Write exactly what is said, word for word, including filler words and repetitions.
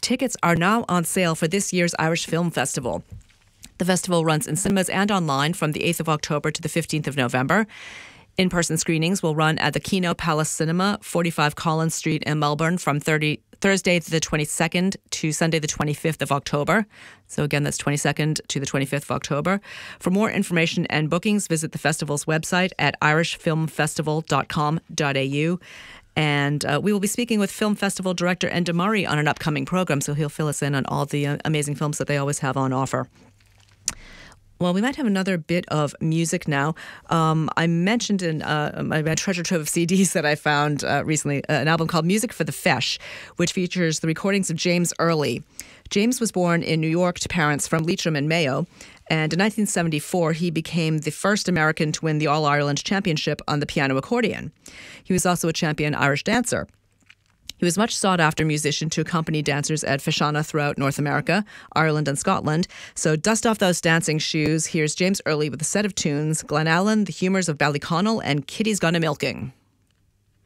tickets are now on sale for this year's Irish Film Festival. The festival runs in cinemas and online from the eighth of October to the fifteenth of November. In-person screenings will run at the Kino Palace Cinema, forty-five Collins Street in Melbourne from thirty, Thursday the twenty-second to Sunday the twenty-fifth of October. So again, that's twenty-second to the twenty-fifth of October. For more information and bookings, visit the festival's website at irish film festival dot com dot a u. And uh, we will be speaking with Film Festival Director Enda Murray on an upcoming program, so he'll fill us in on all the uh, amazing films that they always have on offer. Well, we might have another bit of music now. Um, I mentioned in uh, my, my treasure trove of C Ds that I found uh, recently, uh, an album called Music for the Feis, which features the recordings of James Early. James was born in New York to parents from Leitrim and Mayo, and in nineteen seventy-four, he became the first American to win the All-Ireland Championship on the piano accordion. He was also a champion Irish dancer. He was much sought-after musician to accompany dancers at Fashana throughout North America, Ireland and Scotland. So dust off those dancing shoes. Here's James Early with a set of tunes, Glenallen, The Humours of Ballyconnell, and Kitty's Gone a Milking.